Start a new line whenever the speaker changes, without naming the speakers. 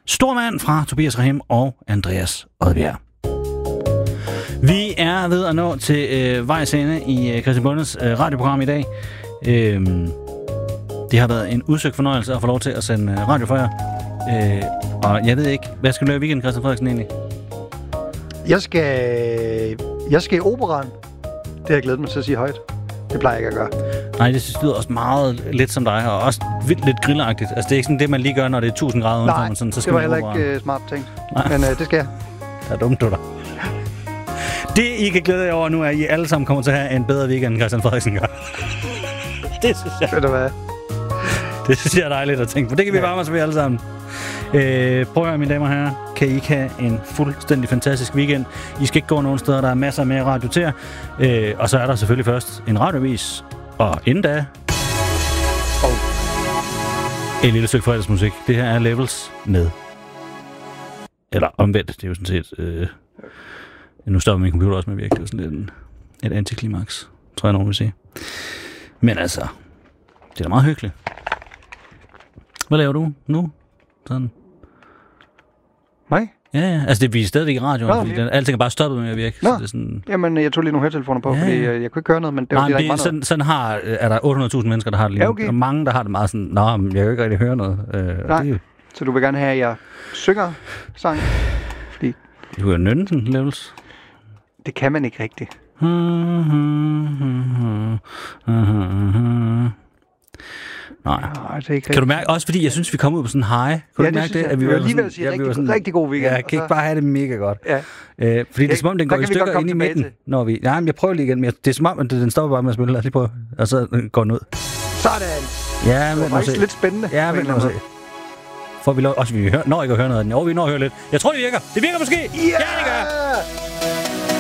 Stormand fra Tobias Rahim og Andreas Odbjerg. Vi er ved at nå til vejs ende i Christian Bondes radioprogram i dag. Det har været en udsøgt fornøjelse at få lov til at sende radio for jer. Og jeg ved ikke, hvad skal du lave i weekenden, Christian Frederiksen, egentlig?
Jeg skal i operan. Det har jeg glædet mig til at sige højt. Det plejer jeg ikke at gøre.
Nej, det lyder også meget lidt som dig, og også lidt grillagtigt. Altså, det er ikke sådan det, man lige gør, når det er 1000 grader udenfor.
Nej,
sådan, så skal
det var heller ikke smart tænkt. Men det skal jeg.
Det er dumt, du da. Det, I kan glæde jer over nu, er, at I alle sammen kommer til at have en bedre weekend, end Christian Frederiksen gør. Det synes jeg.
Ved du hvad?
Det synes jeg er dejligt at tænke på. Det kan vi varme os ved alle sammen. Prøv at høre, mine damer og herrer. Kan I ikke have en fuldstændig fantastisk weekend? I skal ikke gå nogen steder, der er masser af mere radio til jer. Og så er der selvfølgelig først en radiovis. Og inden da... et lille stykke fredagsmusik. Det her er Levels med... Eller omvendt. Det er jo sådan set... nu stopper min computer også med at virke. Det er sådan lidt et antiklimaks, tror jeg, nogen vil sige. Men altså... Det er da meget hyggeligt. Hvad laver du nu? Sådan.
Mig?
Ja. Altså, vi er stadigvæk i radioen, fordi alting er bare stoppet med at virke.
Nå.
Så det er sådan...
Jamen, jeg tog lige nogle høretelefoner på, fordi jeg kunne ikke gøre noget, men det var ikke meget
sådan er der 800.000 mennesker, der har det lige.
Ja, okay.
Der er mange, der har det meget sådan, nå, men jeg kan jo ikke rigtig høre noget.
Nej,
det...
så du vil gerne have, at jeg synger sang? Fordi...
Du kan jo nynne sådan levels.
Det kan man ikke rigtigt.
Nej.
Det er ikke
kan du mærke, også fordi jeg synes, vi kom ud på sådan en high. Kan du mærke det?
At vi var lige ved at sige rigtig god weekend.
Jeg kan ikke bare have det mega godt.
Ja.
Fordi det er som om, den går i stykker ind i midten. Når vi... Nej, men jeg prøver lige igen. Men det er som om, at den stopper bare med at spille. Lad os lige prøve. Og så går den ud.
Sådan!
Ja, men
det var faktisk lidt spændende.
Ja, men også. For vi også, vi når ikke at høre noget af den. Jo, vi når at høre lidt. Jeg tror, det virker. Det virker måske.
Ja, det gør!